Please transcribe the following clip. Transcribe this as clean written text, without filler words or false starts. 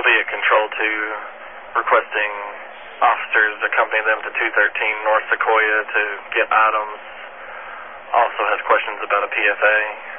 be at Control 2 requesting officers accompany them to 213 North Sequoia to get items. Also has questions about a PFA.